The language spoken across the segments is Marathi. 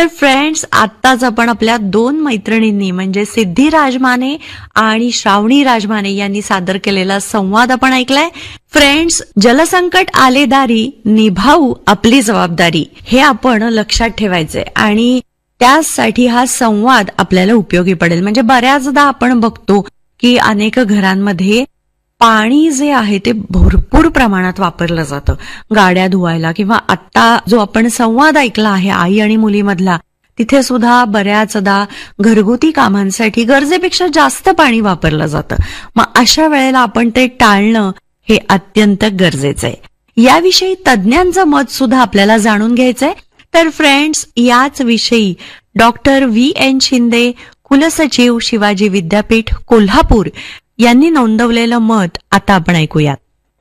तर फ्रेंड्स, आत्ताच आपण आपल्या दोन मैत्रिणींनी म्हणजे सिद्धी राजमाने आणि श्रावणी राजमाने यांनी सादर केलेला संवाद आपण ऐकलाय. फ्रेंड्स, जलसंकट आले दारी, निभावू आपली जबाबदारी, हे आपण लक्षात ठेवायचंय आणि त्यासाठी हा संवाद आपल्याला उपयोगी पडेल. म्हणजे बऱ्याचदा आपण बघतो की अनेक घरांमध्ये पाणी जे आहे ते भरपूर प्रमाणात वापरलं जातं गाड्या धुवायला, किंवा आता जो आपण संवाद ऐकला आहे आई आणि मुलीमधला, तिथे सुद्धा बऱ्याचदा घरगुती कामांसाठी गरजेपेक्षा जास्त पाणी वापरलं जातं. मग अशा वेळेला आपण ते टाळणं हे अत्यंत गरजेचं आहे. याविषयी तज्ज्ञांचं मत सुद्धा आपल्याला जाणून घ्यायचंय. तर फ्रेंड्स, याच विषयी डॉक्टर V.N. शिंदे, कुलसचिव, शिवाजी विद्यापीठ, कोल्हापूर यांनी नोंदवलेलं मत आता आपण ऐकूयात.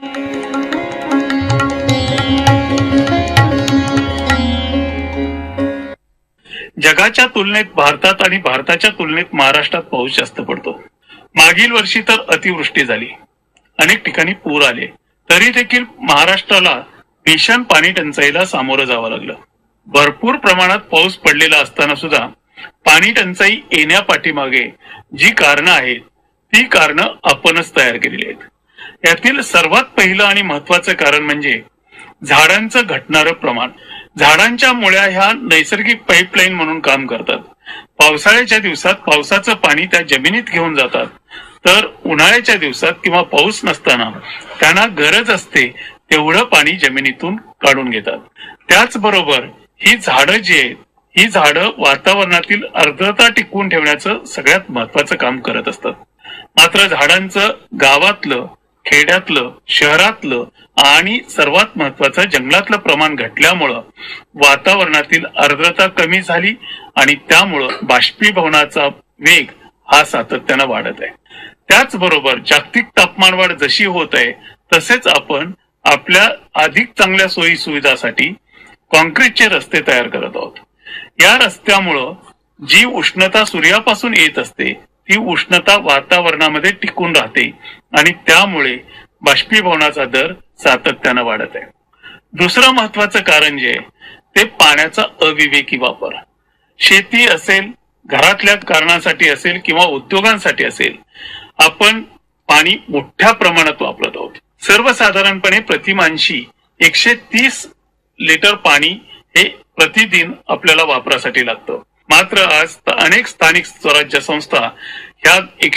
जगाच्या तुलनेत भारतात आणि भारताच्या तुलनेत महाराष्ट्रात पाऊस जास्त पडतो. मागील वर्षी तर अतिवृष्टी झाली, अनेक ठिकाणी पूर आले, तरी देखील महाराष्ट्राला भीषण पाणी टंचाईला सामोरं जावं लागलं. भरपूर प्रमाणात पाऊस पडलेला असताना सुद्धा पाणी टंचाई येण्यापाठीमागे जी कारणं आहेत ती कारणं आपणच तयार केलेली आहेत. यातील सर्वात पहिलं आणि महत्वाचं कारण म्हणजे झाडांचं घटणारं प्रमाण. झाडांच्या मुळ्या ह्या नैसर्गिक पाईपलाईन म्हणून काम करतात. पावसाळ्याच्या दिवसात पावसाचं पाणी त्या जमिनीत घेऊन जातात, तर उन्हाळ्याच्या दिवसात किंवा पाऊस नसताना त्यांना गरज असते तेवढं पाणी जमिनीतून काढून घेतात. त्याचबरोबर ही झाडं जी आहेत, ही झाडं वातावरणातील आर्द्रता टिकवून ठेवण्याचं सगळ्यात महत्वाचं काम करत असतात. मात्र झाडांचं गावातलं, खेड्यातलं, शहरातलं आणि सर्वात महत्वाचं जंगलातलं प्रमाण घटल्यामुळं वातावरणातील आर्द्रता कमी झाली आणि त्यामुळं बाष्पीभवनाचा वेग हा सातत्यानं वाढत आहे. त्याचबरोबर जागतिक तापमानवाढ जशी होत आहे तसेच आपण आपल्या अधिक चांगल्या सोयी सुविधासाठी कॉन्क्रीटचे रस्ते तयार करत आहोत. या रस्त्यामुळं जी उष्णता सूर्यापासून येत असते ती उष्णता वातावरणामध्ये टिकून राहते आणि त्यामुळे बाष्पीभवनाचा दर सातत्यानं वाढत आहे. दुसरं महत्वाचं कारण जे आहे ते पाण्याचा अविवेकी वापर. शेती असेल, घरातल्या कारणासाठी असेल किंवा उद्योगांसाठी असेल, आपण पाणी मोठ्या प्रमाणात वापरत आहोत. सर्वसाधारणपणे प्रतिमानशी 130 लिटर पाणी हे प्रतिदिन आपल्याला वापरासाठी लागतं. मात्र आज अनेक स्थानिक स्वराज्य संस्था ह्या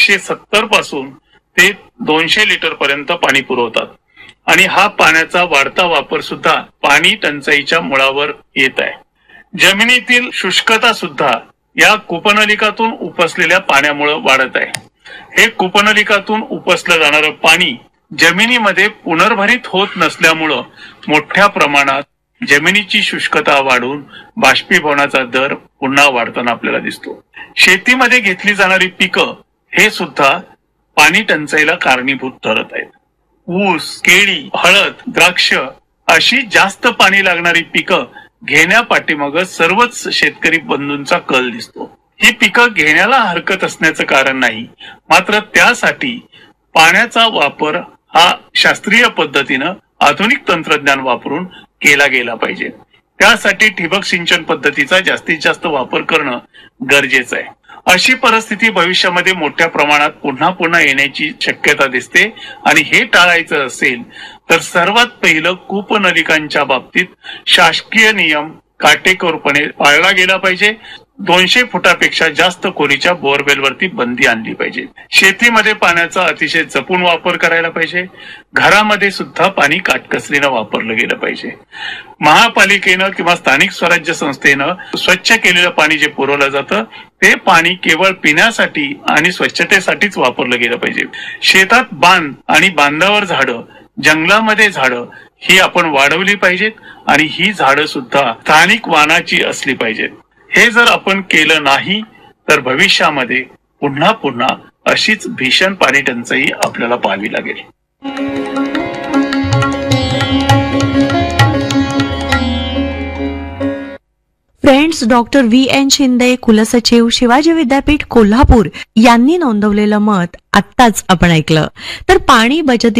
170 पासून ते 200 लिटर पर्यंत पाणी पुरवतात आणि हा पाण्याचा वाढता वापर सुद्धा पाणी टंचाईच्या मुळावर येत आहे. जमिनीतील शुष्कता सुद्धा या कूपनलिकातून उपसलेल्या पाण्यामुळे वाढत आहे. हे कूपनलिकातून उपसलं जाणारं पाणी जमिनीमध्ये पुनर्भरित होत नसल्यामुळं मोठ्या प्रमाणात जमिनीची शुष्कता वाढून बाष्पीभवनाचा दर पुन्हा वाढताना आपल्याला दिसतो. शेतीमध्ये घेतली जाणारी पिकं हे सुद्धा पाणी टंचाईला कारणीभूत ठरत आहेत. ऊस, केळी, हळद, द्राक्ष अशी जास्त पाणी लागणारी पिकं घेण्यापाठीमागं सर्वच शेतकरी बंधूंचा कल दिसतो. ही पिकं घेण्याला हरकत असण्याचं कारण नाही, मात्र त्यासाठी पाण्याचा वापर हा शास्त्रीय पद्धतीनं आधुनिक तंत्रज्ञान वापरून केला गेला पाहिजे. त्यासाठी ठिबक सिंचन पद्धतीचा जास्तीत जास्त वापर करणं गरजेचं आहे. अशी परिस्थिती भविष्यामध्ये मोठ्या प्रमाणात पुन्हा येण्याची शक्यता दिसते आणि हे टाळायचं असेल तर सर्वात पहिलं कूपनलिकांच्या बाबतीत शासकीय नियम काटेकोरपणे पाळला गेला पाहिजे. 200 फुटापेक्षा जास्त खोलीच्या बोअरवेलवरती बंदी आणली पाहिजे. शेतीमध्ये पाण्याचा अतिशय जपून वापर करायला पाहिजे. घरामध्ये सुद्धा पाणी काटकसरीनं वापरलं गेलं पाहिजे. महापालिकेनं किंवा स्थानिक स्वराज्य संस्थेनं स्वच्छ केलेलं पाणी जे पुरवलं जातं ते पाणी केवळ पिण्यासाठी आणि स्वच्छतेसाठीच वापरलं गेलं पाहिजे. शेतात बांध आणि बांधावर झाडं, जंगलामध्ये झाडं ही आपण वाढवली पाहिजेत आणि ही झाडं सुद्धा स्थानिक वानाची असली पाहिजेत. हे जर आपण केलं नाही तर भविष्यामध्ये पुन्हा अशीच भीषण पाणी टंचाई आपल्याला पाहावी लागेल. Friends, doctor V.N. शिंदे, कुलसचिव, शिवाजी विद्यापीठ, कोल्हापूर यांनी नोंदवलेलं मत आत्ताच आपण ऐकलं. तर पाणी बचती